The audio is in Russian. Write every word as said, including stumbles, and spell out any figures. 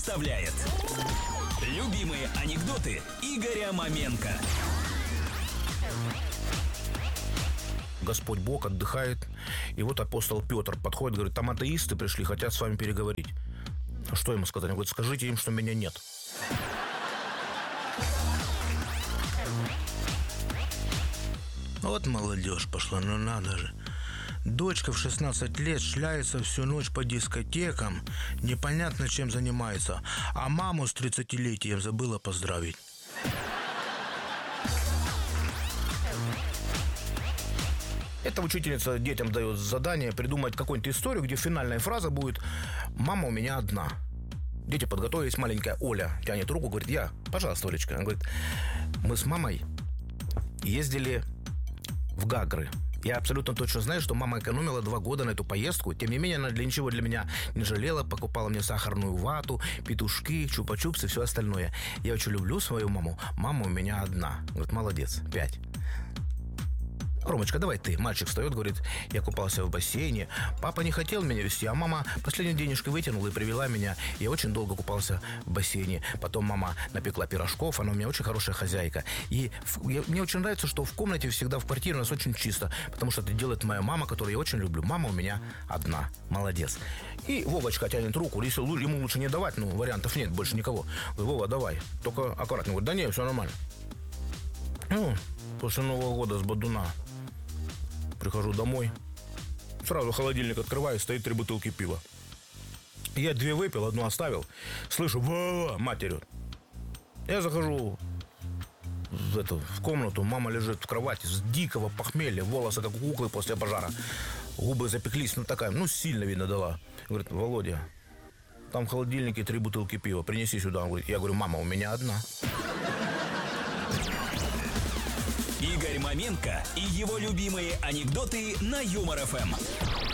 Вставляет любимые анекдоты Игоря Маменко. Господь Бог отдыхает, и вот апостол Петр подходит, говорит: там атеисты пришли, хотят с вами переговорить. Что ему сказать? Он говорит: скажите им, что меня нет. Вот молодежь пошла, ну надо же. Дочка в шестнадцать лет шляется всю ночь по дискотекам, непонятно чем занимается, а маму с тридцатилетием забыла поздравить. Эта учительница детям дает задание придумать какую-нибудь историю, где финальная фраза будет: «Мама у меня одна». Дети подготовились, маленькая Оля тянет руку, говорит: «Я, пожалуйста, Олечка». Она говорит: мы с мамой ездили в Гагры. Я абсолютно точно знаю, что мама экономила два года на эту поездку. Тем не менее, она для ничего для меня не жалела. Покупала мне сахарную вату, петушки, чупа-чупсы и все остальное. Я очень люблю свою маму. Мама у меня одна. Говорит: молодец, пять. Ромочка, давай ты. Мальчик встает, говорит: я купался в бассейне. Папа не хотел меня везти, а мама последней денежкой вытянула и привела меня. Я очень долго купался в бассейне. Потом мама напекла пирожков. Она у меня очень хорошая хозяйка. И в, я, мне очень нравится, что в комнате всегда, в квартире у нас очень чисто. Потому что это делает моя мама, которую я очень люблю. Мама у меня одна. Молодец. И Вовочка тянет руку. Если ему лучше не давать, ну, вариантов нет, больше никого. Говорит: Вова, давай. Только аккуратно. Говорит: да нет, все нормально. Ну, после Нового года с Бодуна прихожу домой, сразу холодильник открываю, стоит три бутылки пива. Я две выпил, одну оставил. Слышу: «Ва-ва-ва!» Мать орет. Я захожу в, эту, в комнату, мама лежит в кровати с дикого похмелья, волосы как у куклы после пожара, губы запеклись, ну такая, ну сильно видно дала. Говорит: Володя, там в холодильнике три бутылки пива, принеси сюда. Он говорит, я говорю: мама у меня одна. Игорь Маменко и его любимые анекдоты на Юмор ФМ.